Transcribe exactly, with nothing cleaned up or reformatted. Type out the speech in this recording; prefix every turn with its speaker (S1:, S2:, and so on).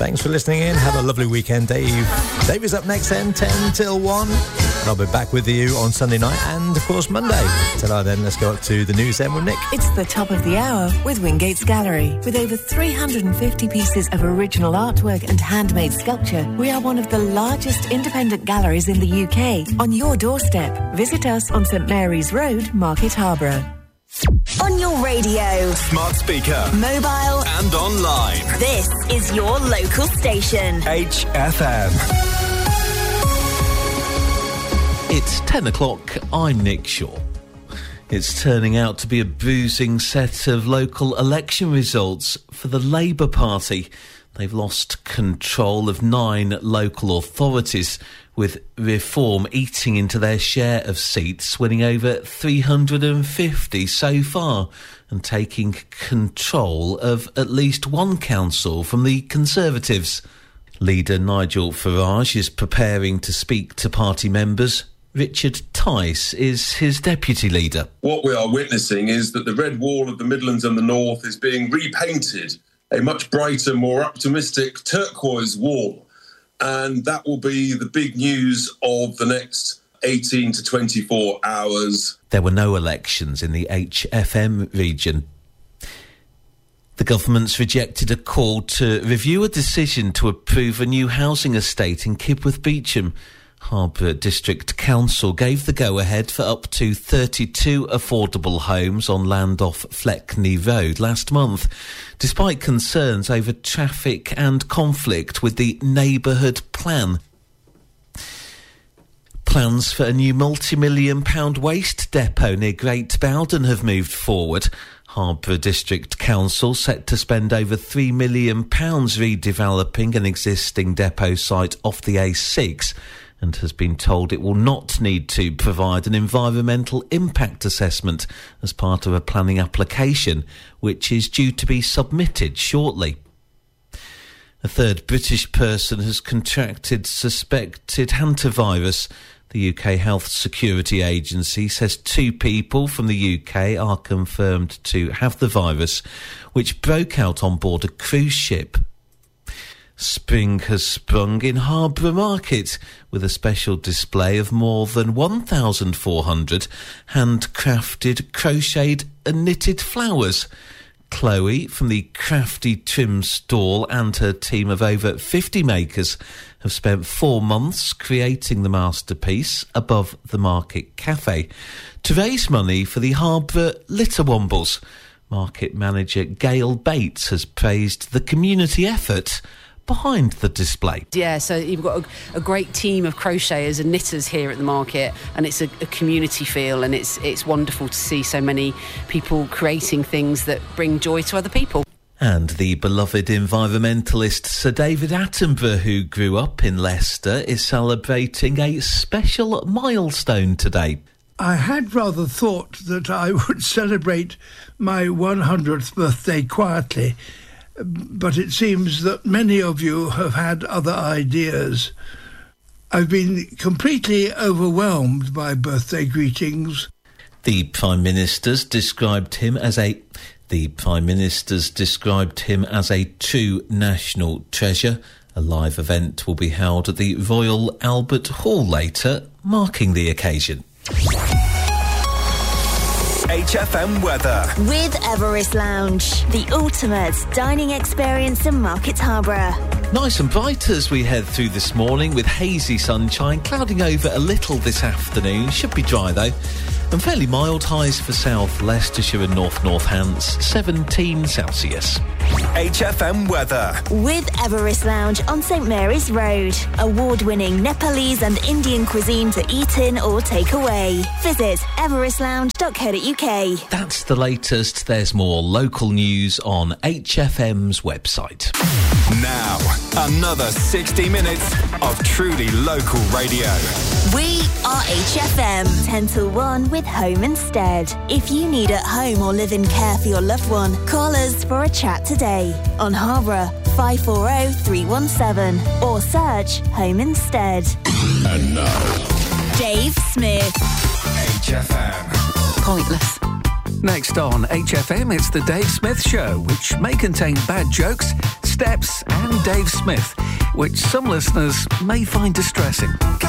S1: Thanks for listening in. Have a lovely weekend, Dave. Dave is up next then, ten till one. And I'll be back with you on Sunday night and, of course, Monday. Till then, let's go up to the news then with Nick.
S2: It's the top of the hour with Wingate's Gallery. With over three hundred fifty pieces of original artwork and handmade sculpture, we are one of the largest independent galleries in the U K. On your doorstep, visit us on St Mary's Road, Market Harborough.
S3: On your radio,
S4: smart speaker,
S3: mobile
S4: and online.
S3: This is your local station.
S4: H F M.
S5: It's ten o'clock. I'm Nick Shaw. It's turning out to be a bruising set of local election results for the Labour Party. They've lost control of nine local authorities, with Reform eating into their share of seats, winning over three hundred fifty so far, and taking control of at least one council from the Conservatives. Leader Nigel Farage is preparing to speak to party members. Richard Tice is his deputy leader.
S6: What we are witnessing is that the red wall of the Midlands and the North is being repainted, a much brighter, more optimistic turquoise wall. And that will be the big news of the next eighteen to twenty-four hours.
S5: There were no elections in the H F M region. The government's rejected a call to review a decision to approve a new housing estate in Kibworth Beecham. Harborough District Council gave the go-ahead for up to thirty-two affordable homes on land off Fleckney Road last month, despite concerns over traffic and conflict with the neighbourhood plan. Plans for a new multi-million pound waste depot near Great Bowden have moved forward. Harborough District Council set to spend over three million pounds redeveloping an existing depot site off the A six, and has been told it will not need to provide an environmental impact assessment as part of a planning application, which is due to be submitted shortly. A third British person has contracted suspected hantavirus. The U K Health Security Agency says two people from the U K are confirmed to have the virus, which broke out on board a cruise ship. Spring has sprung in Harborough Market with a special display of more than one thousand four hundred handcrafted, crocheted and knitted flowers. Chloe from the Crafty Trim stall and her team of over fifty makers have spent four months creating the masterpiece above the Market Cafe to raise money for the Harborough Litter Wombles. Market manager Gail Bates has praised the community effort behind the display.
S7: Yeah, so you've got a, a great team of crocheters and knitters here at the market, and it's a, a community feel, and it's it's wonderful to see so many people creating things that bring joy to other people.
S5: And the beloved environmentalist Sir David Attenborough, who grew up in Leicester, is celebrating a special milestone today.
S8: I had rather thought that I would celebrate my one hundredth birthday quietly, but it seems that many of you have had other ideas. I've been completely overwhelmed by birthday greetings.
S5: The Prime Minister's described him as a the Prime Minister's described him as a true national treasure. A live event will be held at the Royal Albert Hall later, marking the occasion.
S4: H F M weather.
S3: With Everest Lounge, the ultimate dining experience in Market Harborough.
S5: Nice and bright as we head through this morning with hazy sunshine, clouding over a little this afternoon. Should be dry though. And fairly mild highs for South Leicestershire and North Northants, seventeen Celsius.
S4: H F M weather.
S3: With Everest Lounge on St Mary's Road. Award-winning Nepalese and Indian cuisine to eat in or take away. Visit everest lounge dot co dot uk.
S5: That's the latest. There's more local news on H F M's website.
S4: Now, another sixty minutes of truly local radio.
S3: We are H F M, ten till one with Home Instead. If you need at home or live in care for your loved one, call us for a chat today on Harborough five four zero three one seven or search Home Instead.
S4: And now,
S3: Dave Smith.
S4: H F M.
S9: Pointless. Next on H F M, it's the Dave Smith Show, which may contain bad jokes, Steps and Dave Smith, which some listeners may find distressing.